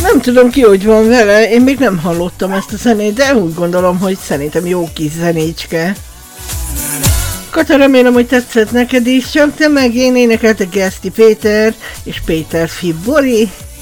Nem tudom ki, hogy van vele, én még nem hallottam ezt a zenét, de úgy gondolom, hogy szerintem jó kis zenécske. Kata, remélem, hogy tetszett neked is, csak te meg én énekelte Geszti Péter és Péter fi Bori.